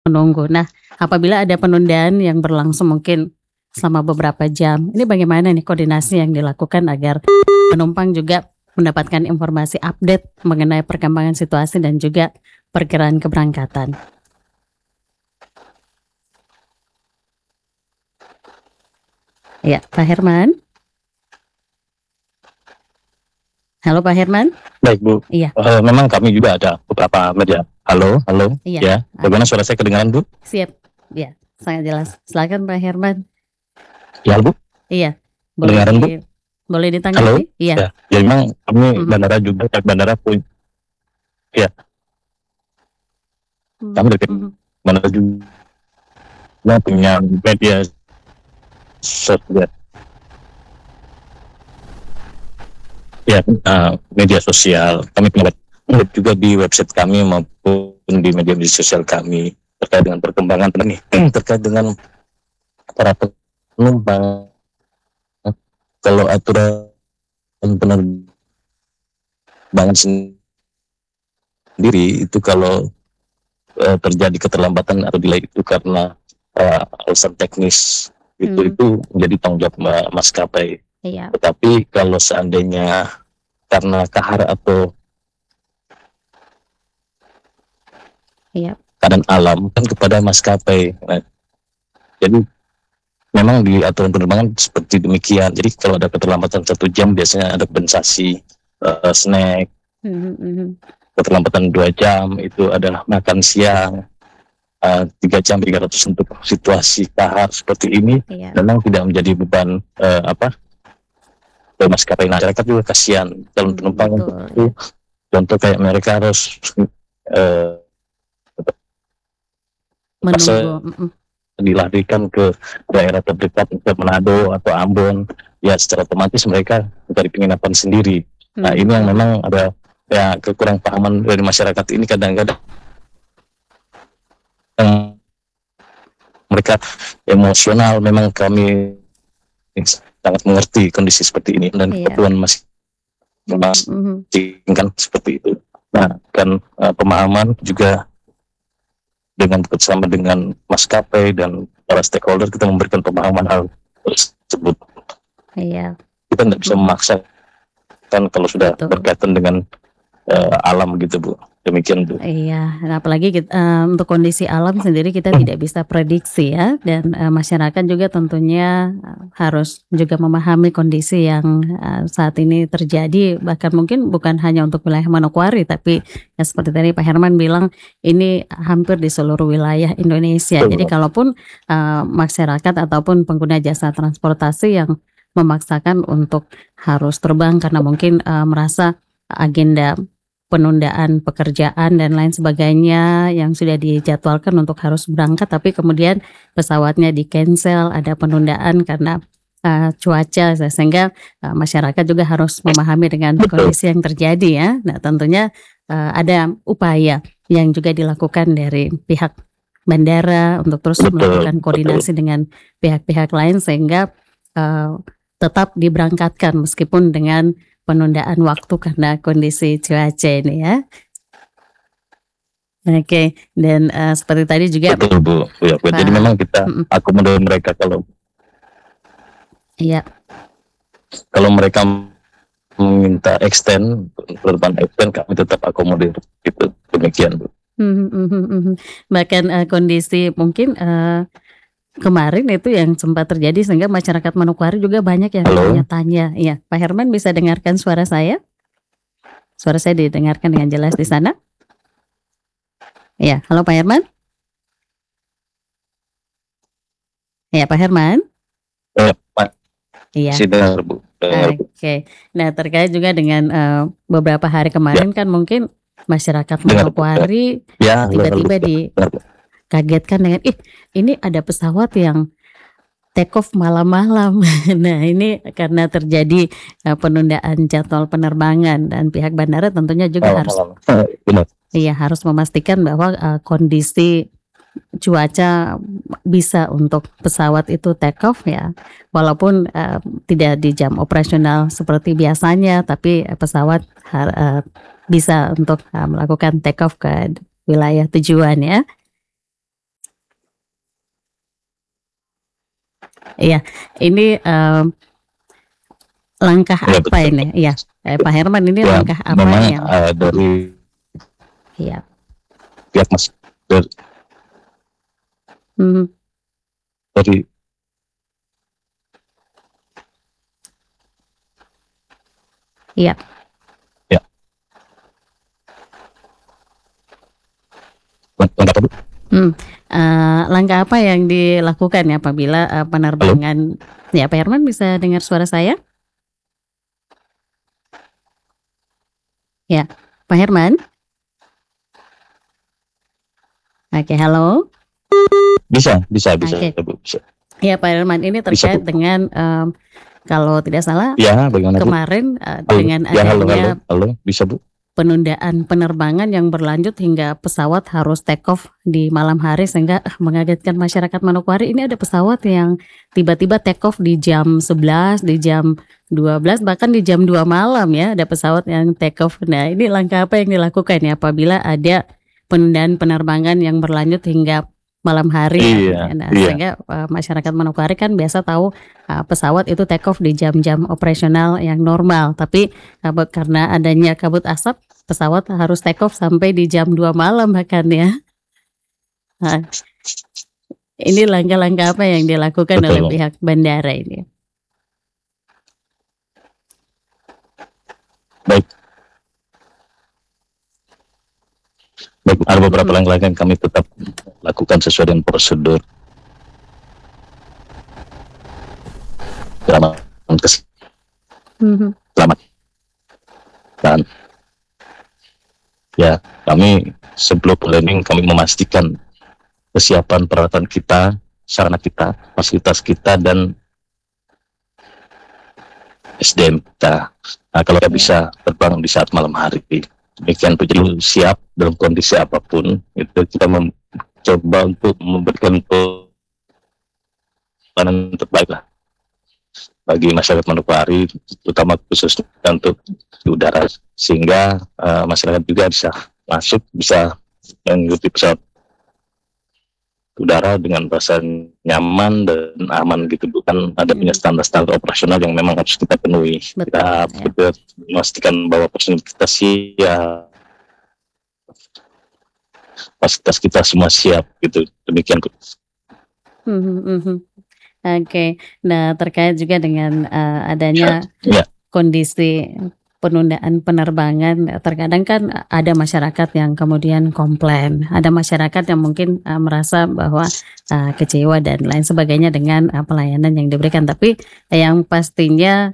Menunggu. Nah, apabila ada penundaan yang berlangsung mungkin selama beberapa jam, ini bagaimana nih koordinasi yang dilakukan agar penumpang juga mendapatkan informasi update mengenai perkembangan situasi dan juga perkiraan keberangkatan? Ya, Pak Herman? Halo Pak Herman? Baik Bu, Iya. memang kami juga ada beberapa media. Halo, halo, Iya, ya. Bagaimana suara saya kedengaran Bu? siap. Ya, sangat jelas. Silakan Pak Herman. Ya Bu, Iya, boleh kedengaran Bu? boleh Halo, ditanggapi? Iya. ya. Ya memang kami Mhm. bandara juga, bandara punya, ya kami dari Mhm. bandara juga punya media sosial. Ya, media sosial. Kami punya juga di website kami maupun di media sosial kami terkait dengan perkembangan ini, terkait dengan para penumpang. Kalau aturan penerbangan sendiri itu kalau terjadi keterlambatan atau delay itu karena alasan teknis itu menjadi tanggung jawab maskapai. Iya. Tetapi kalau seandainya karena kahar atau Iya. keadaan alam kan kepada maskapai. Nah, jadi memang di aturan penerbangan seperti demikian. Jadi kalau ada keterlambatan 1 jam biasanya ada kompensasi snack. Keterlambatan 2 jam itu adalah makan siang. 3 jam 300 untuk situasi kahar seperti ini. Iya. Memang tidak menjadi beban maskapai. Masyarakat juga kasihan calon penumpang untuk itu. Contoh kayak mereka harus menunggu. dilarikan ke daerah terdekat ke Manado atau Ambon, ya secara otomatis mereka dari penginapan sendiri. Nah ini yang memang ada ya kekurang pahaman dari masyarakat ini kadang-kadang mereka emosional. Memang kami sangat mengerti kondisi seperti ini dan kebetulan masih kan seperti itu. Nah kan pemahaman juga dengan bersama dengan maskapai dan para stakeholder kita memberikan pemahaman hal tersebut. Iya. Kita tidak bisa memaksakan kalau sudah berkaitan dengan alam gitu Bu. Demikian Bu. Iya, nah apalagi untuk kondisi alam sendiri kita tidak bisa prediksi ya, dan masyarakat juga tentunya harus juga memahami kondisi yang saat ini terjadi, bahkan mungkin bukan hanya untuk wilayah Manokwari tapi ya seperti tadi Pak Herman bilang ini hampir di seluruh wilayah Indonesia. Jadi kalaupun masyarakat ataupun pengguna jasa transportasi yang memaksakan untuk harus terbang karena mungkin merasa agenda penundaan pekerjaan dan lain sebagainya yang sudah dijadwalkan untuk harus berangkat tapi kemudian pesawatnya di cancel, ada penundaan karena cuaca, sehingga masyarakat juga harus memahami dengan kondisi yang terjadi ya. Nah tentunya ada upaya yang juga dilakukan dari pihak bandara untuk terus melakukan koordinasi dengan pihak-pihak lain sehingga tetap diberangkatkan meskipun dengan penundaan waktu karena kondisi cuaca ini ya. Oke, dan seperti tadi juga. Betul Bu. Ya, jadi memang kita akomodir mereka kalau. Iya. Kalau mereka meminta extend, penerbangan extend kami tetap akomodir gitu. Demikian Bu. Bahkan kondisi mungkin kemarin itu yang sempat terjadi sehingga masyarakat Manokwari juga banyak yang bertanya-tanya. Iya, Pak Herman bisa dengarkan suara saya? Suara saya didengarkan dengan jelas di sana? Iya, halo Pak Herman? Iya, Pak Herman? Pak. Iya. Dengar Bu. Oke. Nah terkait juga dengan beberapa hari kemarin kan mungkin masyarakat Manokwari tiba-tiba dikagetkan dengan ini ada pesawat yang take off malam-malam. Nah ini karena terjadi penundaan jadwal penerbangan dan pihak bandara tentunya juga harus memastikan bahwa kondisi cuaca bisa untuk pesawat itu take off ya, walaupun tidak di jam operasional seperti biasanya, tapi pesawat bisa untuk melakukan take off ke wilayah tujuan ya. Iya, ini langkah Ya apa betul. ini? Iya, Pak Herman, ini Ya langkah apa memang yang? dari Iya. pihak mas Mhm. dari Iya. ya langkah apa Bu? Langkah apa yang dilakukan ya apabila Halo? penerbangan? Ya, Pak Herman bisa dengar suara saya? Ya, Pak Herman. Oke, halo. Bisa Oke. Bu, bisa. Ya, Pak Herman, ini Bisa terkait Bu. dengan kalau tidak salah Ya, bagaimana Bu? kemarin Halo. dengan Ya, halo, adanya bisa Bu. penundaan penerbangan yang berlanjut hingga pesawat harus take off di malam hari sehingga mengagetkan masyarakat Manokwari. Ini ada pesawat yang tiba-tiba take off di jam 11, di jam 12, bahkan di jam 2 malam ya, ada pesawat yang take off. Nah, ini langkah apa yang dilakukan ya apabila ada penundaan penerbangan yang berlanjut hingga malam hari ya. Iya, Nah, iya. sehingga masyarakat Manokwari kan biasa tahu pesawat itu take off di jam-jam operasional yang normal, tapi karena adanya kabut asap, pesawat harus take off sampai di jam 2 malam bahkan ya. Nah, ini langkah-langkah apa yang dilakukan oleh Betul. pihak bandara ini? Baik. Ada beberapa langkah yang kami tetap lakukan sesuai dengan prosedur keselamatan dan ya kami sebelum landing kami memastikan kesiapan peralatan kita, sarana kita, fasilitas kita, dan SDM kita. Nah, kalau kita bisa terbang di saat malam hari, demikian pun jadi siap dalam kondisi apapun, itu kita mencoba untuk memberikan pelayanan terbaik lah bagi masyarakat Manokwari, terutama khususnya untuk di udara, sehingga masyarakat juga bisa masuk, bisa mengikuti pesawat udara dengan rasa nyaman dan aman gitu, bukan ada punya standar-standar operasional yang memang harus kita penuhi. Kita memastikan bahwa personil kita siap, fasilitas kita semua siap gitu, demikian. Oke, nah terkait juga dengan adanya kondisi penundaan penerbangan, terkadang kan ada masyarakat yang kemudian komplain, ada masyarakat yang mungkin merasa bahwa kecewa dan lain sebagainya dengan pelayanan yang diberikan. Tapi yang pastinya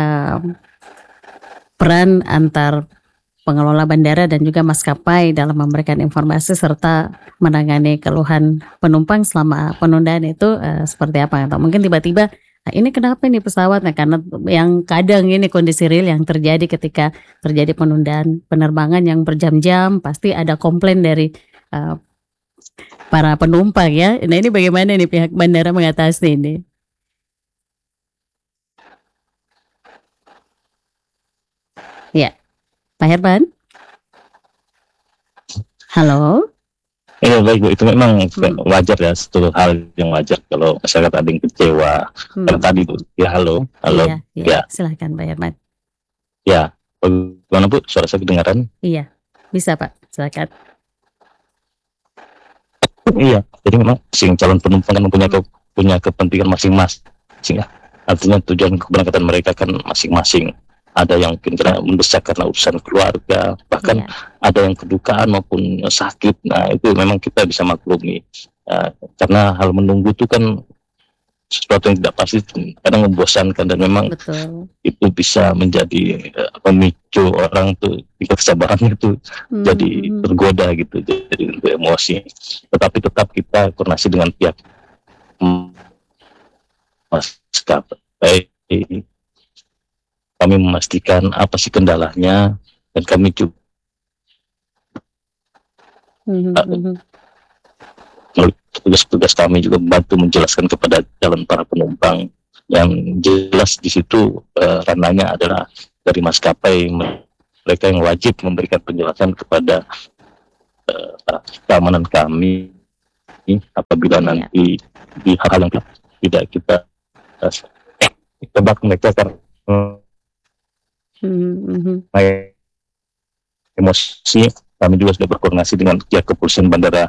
peran antar pengelola bandara dan juga maskapai dalam memberikan informasi serta menangani keluhan penumpang selama penundaan itu seperti apa? Atau mungkin tiba-tiba ini kenapa nih pesawat? Nah, karena yang kadang ini kondisi real yang terjadi ketika terjadi penundaan penerbangan yang berjam-jam, pasti ada komplain dari para penumpang ya. Nah, ini bagaimana nih pihak bandara mengatasi ini? Ya, Pak Herman? Halo? Iya baik Bu, itu memang wajar ya, satu hal yang wajar kalau masyarakat ada yang kecewa. Karena tadi Bu, ya halo. Iya, silahkan Pak Herman. Ya, bagaimana Bu, suara saya kedengaran? Iya, bisa Pak, silakan. Iya, jadi memang calon penumpang kan punya kepentingan masing-masing ya. Artinya tujuan keberangkatan mereka kan masing-masing. Ada yang mungkin mendesak karena urusan keluarga, bahkan ada yang kedukaan maupun sakit. Nah, itu memang kita bisa maklumi. Karena hal menunggu itu kan sesuatu yang tidak pasti, kadang membosankan, dan memang itu bisa menjadi pemicu orang tuh kesabarannya itu jadi tergoda gitu, jadi emosi. Tetapi tetap kita koordinasi dengan pihak maskapai, kami memastikan apa sih kendalanya, dan kami juga tugas-tugas kami juga membantu menjelaskan kepada calon para penumpang, yang jelas di situ ranahnya adalah dari maskapai, mereka yang wajib memberikan penjelasan kepada keamanan kami apabila nanti di hal-hal yang tidak kita tebak mereka karena emosi. Kami juga sudah berkoordinasi dengan pihak kepolisian bandara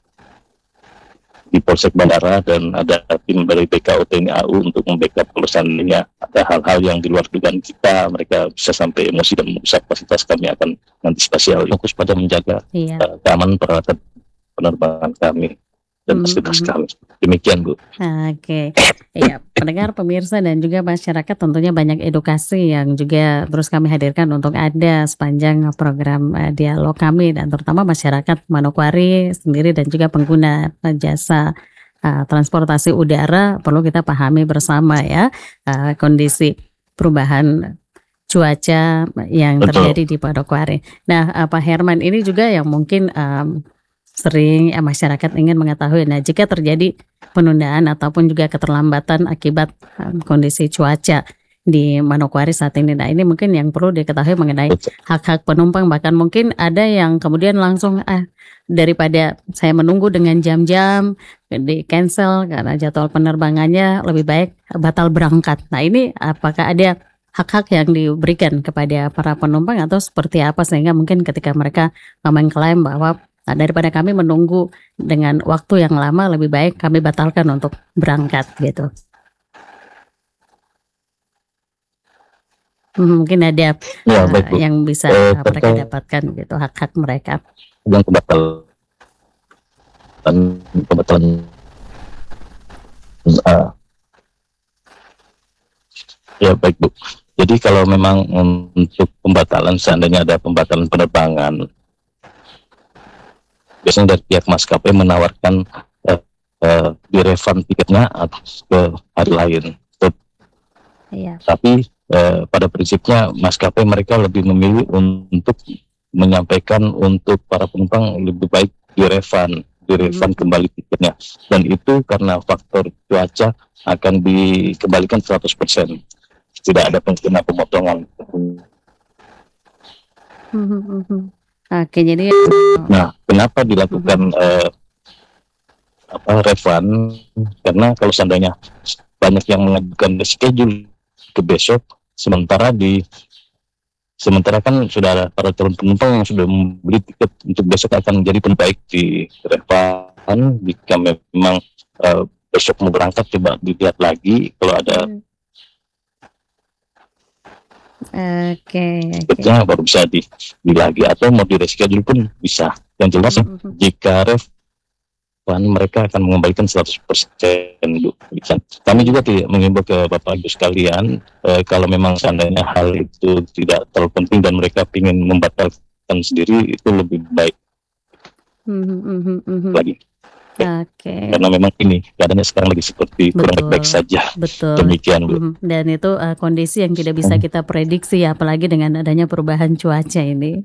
di Polsek Bandara, dan ada tim dari BKO TNI AU untuk membackup kalau seandainya ada hal-hal yang di luar dugaan kita, mereka bisa sampai emosi dan merusak fasilitas. Kami akan antisipasi hal fokus pada menjaga keamanan peralatan penerbangan kami dan fasilitas kami. Demikian, Bu. Oke. Ya, pendengar, pemirsa dan juga masyarakat, tentunya banyak edukasi yang juga terus kami hadirkan untuk ada sepanjang program dialog kami, dan terutama masyarakat Manokwari sendiri dan juga pengguna jasa transportasi udara perlu kita pahami bersama ya kondisi perubahan cuaca yang terjadi di Manokwari. Nah, Pak Herman, ini juga yang mungkin sering masyarakat ingin mengetahui. Nah, jika terjadi penundaan ataupun juga keterlambatan akibat kondisi cuaca di Manokwari saat ini, nah ini mungkin yang perlu diketahui mengenai hak-hak penumpang. Bahkan mungkin ada yang kemudian langsung daripada saya menunggu dengan jam-jam di cancel karena jadwal penerbangannya, lebih baik batal berangkat. Nah, ini apakah ada hak-hak yang diberikan kepada para penumpang atau seperti apa, sehingga mungkin ketika mereka mengklaim bahwa daripada kami menunggu dengan waktu yang lama, lebih baik kami batalkan untuk berangkat gitu. Mungkin ada yang bisa mereka dapatkan gitu, hak-hak mereka. Yang pembatalan ya baik, Bu. Jadi kalau memang untuk pembatalan, seandainya ada pembatalan penerbangan, biasanya dari pihak maskapai menawarkan direfund tiketnya ke hari lain. Tapi pada prinsipnya maskapai mereka lebih memilih untuk menyampaikan untuk para penumpang lebih baik direfund kembali tiketnya, dan itu karena faktor cuaca akan dikembalikan 100%, tidak ada kena pemotongan. Oke, jadi nah, kenapa dilakukan refund? Karena kalau seandainya banyak yang mengajukan schedule ke besok, sementara kan sudah ada para calon penumpang yang sudah membeli tiket untuk besok akan menjadi lebih baik di refund. Jika memang besok mau berangkat, coba dilihat lagi kalau ada tiketnya baru bisa di lagi, atau mau di reschedule pun bisa. Yang jelas jika refund mereka akan mengembalikan 100%. Kami juga tidak mengimbau ke Bapak Ibu sekalian, kalau memang seandainya hal itu tidak terlalu penting dan mereka ingin membatalkan sendiri, itu lebih baik lagi. Karena memang ini keadaannya sekarang lagi seperti kurang baik-baik saja. Demikian, Bu. Dan itu kondisi yang tidak bisa kita prediksi, apalagi dengan adanya perubahan cuaca ini.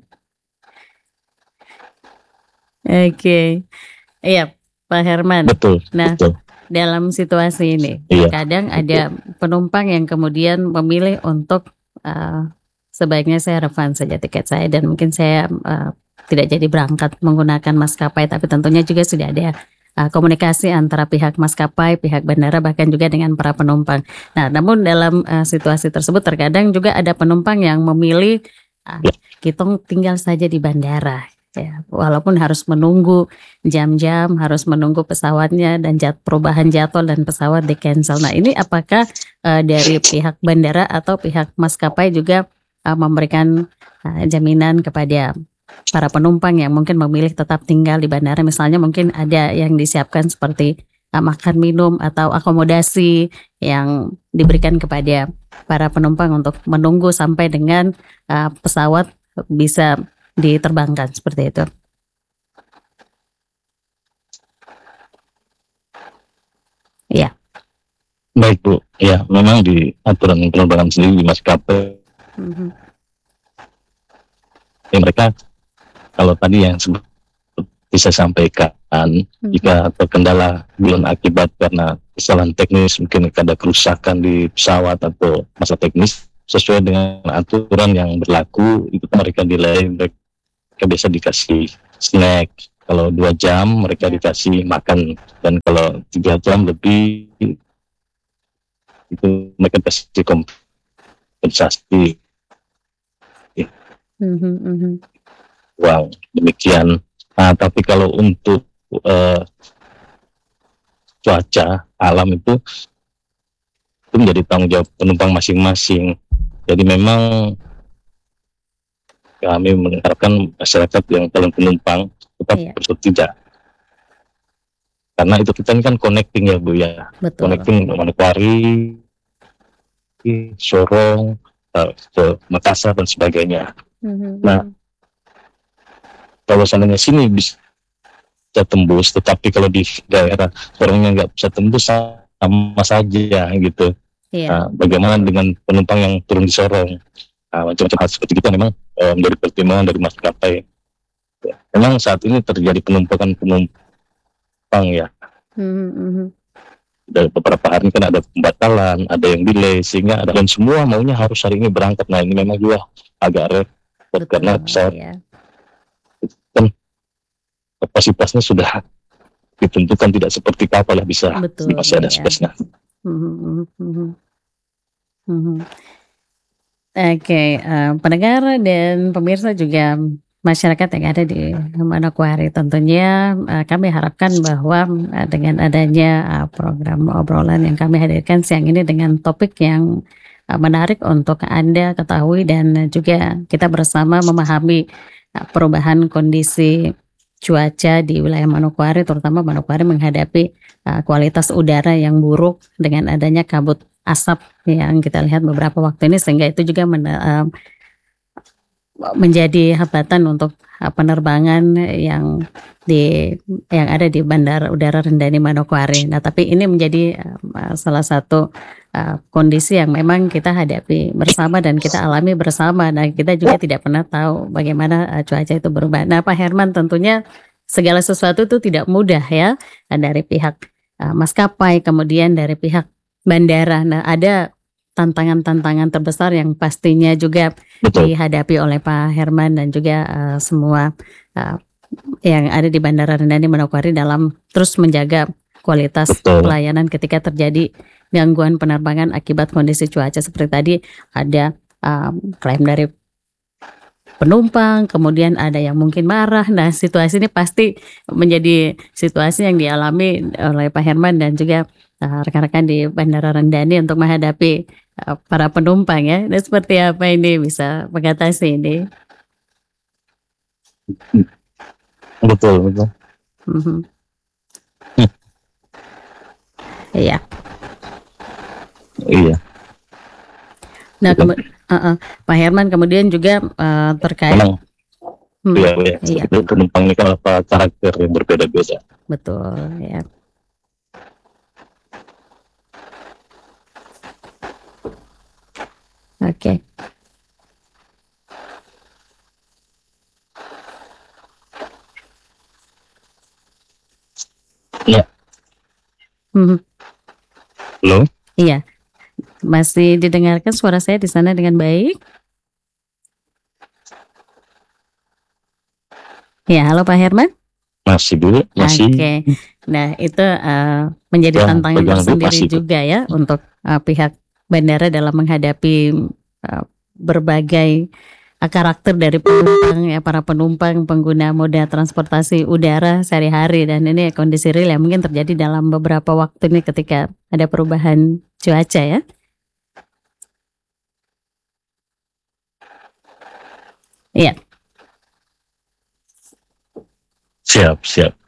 Oke. Iya, Pak Herman. Betul. Nah, dalam situasi ini, kadang ada penumpang yang kemudian memilih untuk sebaiknya saya refund saja tiket saya, dan mungkin saya tidak jadi berangkat menggunakan maskapai, tapi tentunya juga sudah ada komunikasi antara pihak maskapai, pihak bandara, bahkan juga dengan para penumpang. Nah, namun dalam situasi tersebut terkadang juga ada penumpang yang memilih kita tinggal saja di bandara. Ya, walaupun harus menunggu jam-jam, harus menunggu pesawatnya dan perubahan jadwal dan pesawat di cancel. Nah, ini apakah dari pihak bandara atau pihak maskapai juga memberikan jaminan kepada para penumpang yang mungkin memilih tetap tinggal di bandara? Misalnya mungkin ada yang disiapkan seperti makan minum atau akomodasi yang diberikan kepada para penumpang untuk menunggu sampai dengan pesawat bisa diterbangkan, seperti itu. Ya. Baik, Bu. Ya, memang di aturan penerbangan sendiri di maskapai, mereka kalau tadi yang bisa sampaikan, jika terkendala akibat karena kesalahan teknis, mungkin ada kerusakan di pesawat atau masalah teknis, sesuai dengan aturan yang berlaku, itu mereka delay, mereka biasa dikasih snack. Kalau 2 jam mereka dikasih makan, dan kalau 3 jam lebih itu mereka kasih kompensasi uang demikian. Nah, tapi kalau untuk cuaca alam itu menjadi tanggung jawab penumpang masing-masing. Jadi memang kami mengharapkan masyarakat yang calon penumpang tetap bersedia. Karena itu kita ini kan connecting ya Bu ya. Betul. Connecting Manokwari, Sorong, ke Makassar dan sebagainya. Nah, kalau seandainya sini bisa tembus, tetapi kalau di daerah Sorongnya nggak bisa tembus sama saja gitu. Nah, bagaimana dengan penumpang yang turun di Sorong? Nah, macam-macam hal seperti itu memang menjadi pertimbangan dari maskapai. Memang saat ini terjadi penumpukan penumpang ya. Dan beberapa hari kan ada pembatalan, ada yang delay, sehingga ada dan semua maunya harus hari ini berangkat. Nah, ini memang juga agak repot karena pesawat kan kapasitasnya sudah ditentukan tidak seperti kapal lah, bisa masih ada space-nya. Oke, pendengar dan pemirsa juga masyarakat yang ada di Manokwari, tentunya kami harapkan bahwa dengan adanya program obrolan yang kami hadirkan siang ini dengan topik yang menarik untuk Anda ketahui dan juga kita bersama memahami perubahan kondisi cuaca di wilayah Manokwari, terutama Manokwari menghadapi kualitas udara yang buruk dengan adanya kabut asap yang kita lihat beberapa waktu ini, sehingga itu juga menjadi hambatan untuk penerbangan yang ada di Bandara Udara Rendani Manokwari. Nah, tapi ini menjadi salah satu kondisi yang memang kita hadapi bersama dan kita alami bersama. Nah, kita juga tidak pernah tahu bagaimana cuaca itu berubah. Nah, Pak Herman, tentunya segala sesuatu itu tidak mudah ya, dari pihak maskapai, kemudian dari pihak bandara. Nah, ada tantangan-tantangan terbesar yang pastinya juga dihadapi oleh Pak Herman dan juga semua yang ada di Bandara Rendani Manokwari dalam terus menjaga kualitas pelayanan ketika terjadi gangguan penerbangan akibat kondisi cuaca seperti tadi. Ada klaim dari penumpang, kemudian ada yang mungkin marah. Nah, situasi ini pasti menjadi situasi yang dialami oleh Pak Herman dan juga rekan-rekan di Bandara Rendani untuk menghadapi para penumpang ya. Dan seperti apa ini bisa mengatasi ini? Betul. Iya. Nah, Pak Herman kemudian juga terkait penumpang ini kan apa karakter yang berbeda-beda. Betul ya. Oke. Iya. Halo? Iya. Masih didengarkan suara saya di sana dengan baik? Ya, halo Pak Herman? Masih dulu, masih. Oke. Nah, itu menjadi tantangan tersendiri juga ya untuk pihak bandara dalam menghadapi berbagai karakter dari penumpang ya, para penumpang pengguna moda transportasi udara sehari-hari, dan ini kondisi real yang mungkin terjadi dalam beberapa waktu ini ketika ada perubahan cuaca ya. Iya. Siap.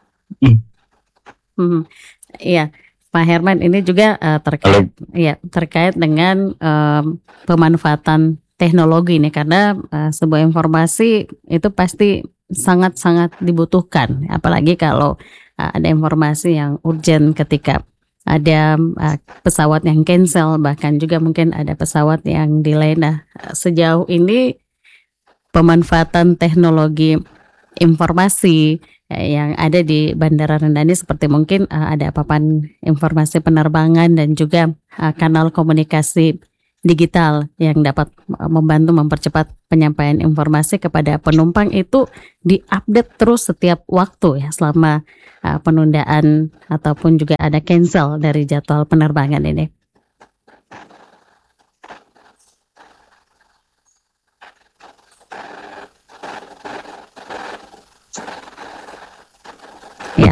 Iya, Pak Herman, ini juga terkait dengan pemanfaatan teknologi nih, karena sebuah informasi itu pasti sangat-sangat dibutuhkan, apalagi kalau ada informasi yang urgent ketika ada pesawat yang cancel, bahkan juga mungkin ada pesawat yang delay. Nah, sejauh ini pemanfaatan teknologi informasi yang ada di Bandara Rendani seperti mungkin ada papan informasi penerbangan dan juga kanal komunikasi digital yang dapat membantu mempercepat penyampaian informasi kepada penumpang itu diupdate terus setiap waktu ya, selama penundaan ataupun juga ada cancel dari jadwal penerbangan ini.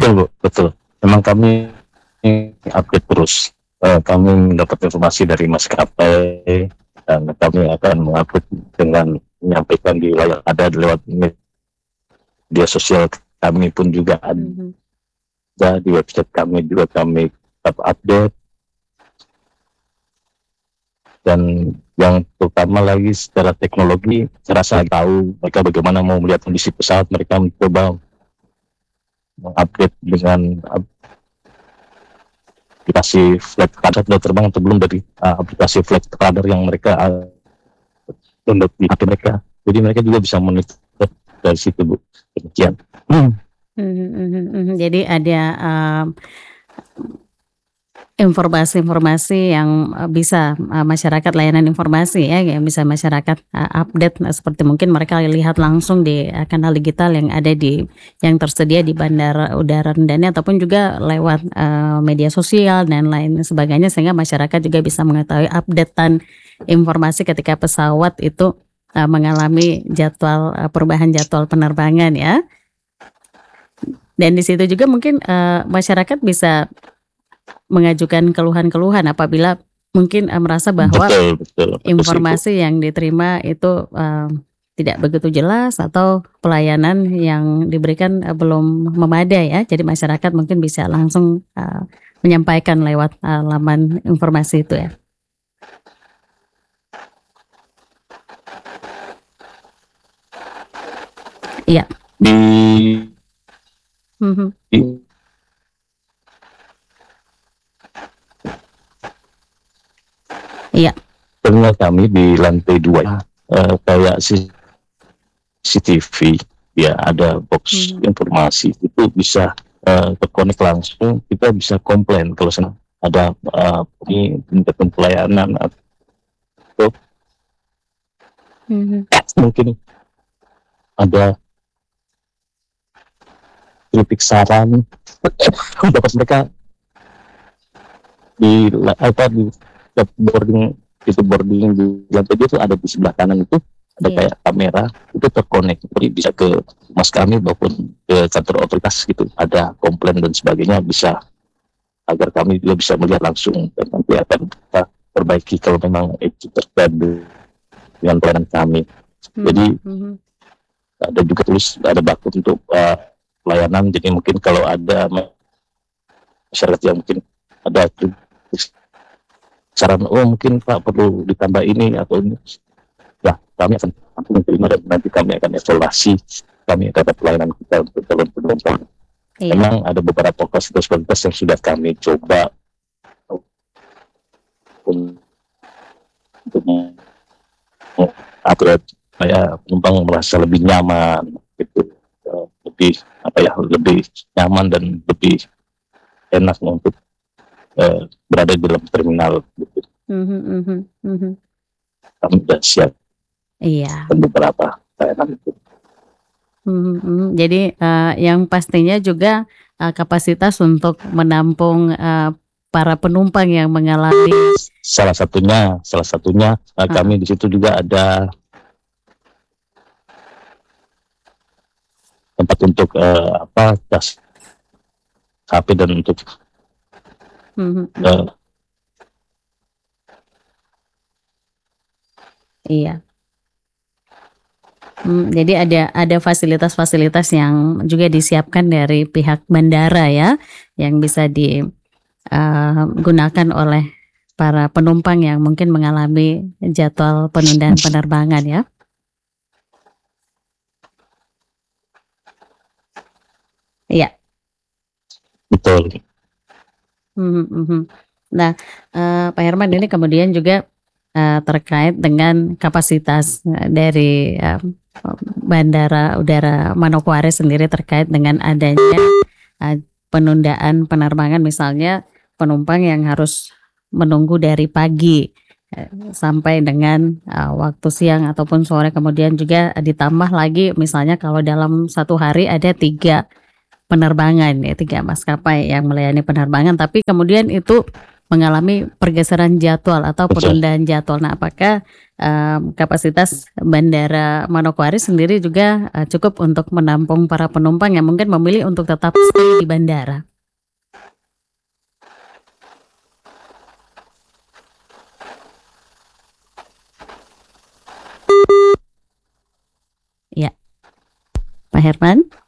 Betul Bu, betul. Memang kami update terus. Kami mendapat informasi dari maskapai dan kami akan mengupdate dengan menyampaikan di layar ada lewat media sosial kami pun juga ada di website kami juga kami tetap update. Dan yang terutama lagi secara teknologi, saya rasa tahu mereka bagaimana mau melihat kondisi pesawat, mereka mencoba mengupdate dengan aplikasi flight radar sudah terbang atau belum dari aplikasi flight radar yang mereka download di HP mereka. Jadi mereka juga bisa monitor dari situ Bu. Demikian. Jadi ada informasi-informasi yang bisa masyarakat layanan informasi ya yang bisa masyarakat update seperti mungkin mereka lihat langsung di kanal digital yang ada yang tersedia di Bandara Udara Rendani ataupun juga lewat media sosial dan lain sebagainya sehingga masyarakat juga bisa mengetahui updatean informasi ketika pesawat itu mengalami perubahan jadwal penerbangan ya. Dan di situ juga mungkin masyarakat bisa mengajukan keluhan-keluhan apabila mungkin merasa bahwa betul, informasi yang diterima itu tidak begitu jelas atau pelayanan yang diberikan belum memadai ya. Jadi masyarakat mungkin bisa langsung menyampaikan lewat laman informasi itu ya. Iya. Iya. Terminal kami di lantai 2 kayak CCTV ya, ada box informasi itu bisa terkonek langsung, kita bisa komplain kalau ada ini pelayanan atau mungkin ada kritik saran dapat mereka di boarding di lantai itu ada di sebelah kanan itu ada kayak kamera itu terkonek, jadi bisa ke mas kami maupun ke kantor otoritas gitu, ada komplain dan sebagainya bisa agar kami juga bisa melihat langsung dan nanti akan kita perbaiki kalau memang itu terkait dengan pelayanan kami. Jadi ada juga ada baku untuk pelayanan, jadi mungkin kalau ada masyarakat yang mungkin ada saran mungkin Pak perlu ditambah ini atau ini ya, kami akan menerima dan nanti kami akan evaluasi kami terhadap pelayanan kita untuk calon penumpang. Memang ada beberapa fasilitas yang sudah kami coba untuk upgrade supaya penumpang merasa lebih nyaman gitu, lebih lebih nyaman dan lebih enak untuk berada di dalam terminal gitu. Kami sudah siap beberapa layanan itu. Jadi yang pastinya juga kapasitas untuk menampung para penumpang yang mengalami salah satunya kami di situ juga ada tempat untuk tas HP dan untuk iya. Jadi ada fasilitas-fasilitas yang juga disiapkan dari pihak bandara ya, yang bisa digunakan oleh para penumpang yang mungkin mengalami jadwal penundaan penerbangan ya. Iya. Betul. Nah, Pak Herman, ini kemudian juga terkait dengan kapasitas dari Bandara Udara Manokwari sendiri terkait dengan adanya penundaan penerbangan, misalnya penumpang yang harus menunggu dari pagi sampai dengan waktu siang ataupun sore, kemudian juga ditambah lagi misalnya kalau dalam satu hari ada 3 penerbangan ya, 3 maskapai yang melayani penerbangan, tapi kemudian itu mengalami pergeseran jadwal atau Betul. penundaan jadwal. Nah, apakah kapasitas Bandara Manokwari sendiri juga cukup untuk menampung para penumpang yang mungkin memilih untuk tetap stay di bandara? Ya, Pak Herman?